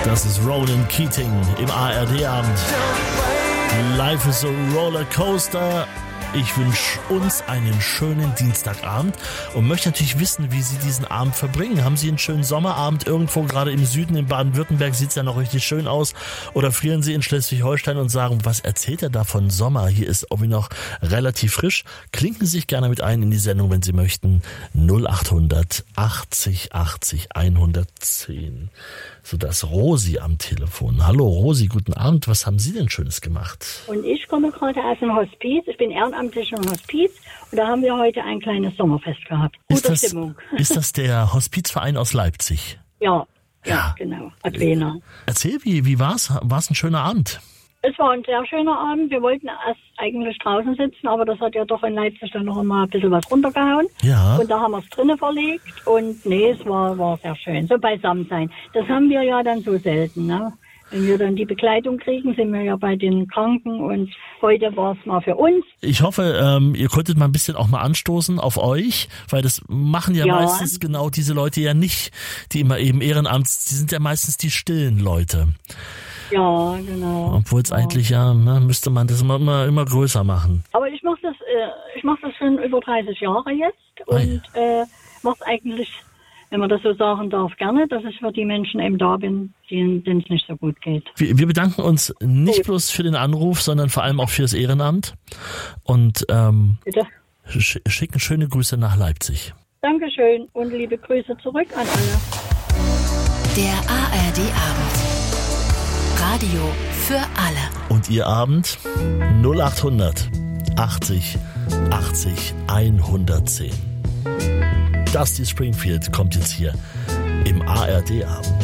Das ist Ronan Keating im ARD-Abend. Life is a Rollercoaster. Ich wünsche uns einen schönen Dienstagabend und möchte natürlich wissen, wie Sie diesen Abend verbringen. Haben Sie einen schönen Sommerabend irgendwo, gerade im Süden, in Baden-Württemberg sieht es ja noch richtig schön aus? Oder frieren Sie in Schleswig-Holstein und sagen, was erzählt er da von Sommer? Hier ist irgendwie noch relativ frisch. Klinken Sie sich gerne mit ein in die Sendung, wenn Sie möchten. 0800 80 80 110. So, das Rosi am Telefon. Hallo Rosi, guten Abend. Was haben Sie denn Schönes gemacht? Und ich komme gerade aus dem Hospiz. Ich bin ehrenamtlich im Hospiz und da haben wir heute ein kleines Sommerfest gehabt. Gute Stimmung. Ist das der Hospizverein aus Leipzig? Ja, genau. Adlena. Erzähl, wie war's? War's ein schöner Abend? Es war ein sehr schöner Abend. Wir wollten erst eigentlich draußen sitzen, aber das hat ja doch in Leipzig dann noch immer ein bisschen was runtergehauen. Ja. Und da haben wir es drinnen verlegt und nee, es war sehr schön. So beisammen sein. Das haben wir ja dann so selten, ne? Wenn wir dann die Begleitung kriegen, sind wir ja bei den Kranken und heute war es mal für uns. Ich hoffe, ihr konntet mal ein bisschen auch mal anstoßen auf euch, weil das machen ja meistens genau diese Leute ja nicht, die immer eben Ehrenamts, die sind ja meistens die stillen Leute. Ja, genau. Obwohl es eigentlich müsste man das immer größer machen. Aber ich mache das schon über 30 Jahre jetzt und mache es eigentlich, wenn man das so sagen darf, gerne, dass ich für die Menschen eben da bin, denen es nicht so gut geht. Wir bedanken uns nicht bloß für den Anruf, sondern vor allem auch für das Ehrenamt und schicken schöne Grüße nach Leipzig. Dankeschön und liebe Grüße zurück an alle. Der ARD-Abend. Radio für alle. Und Ihr Abend? 0800 80 80 110. Dusty Springfield kommt jetzt hier im ARD-Abend.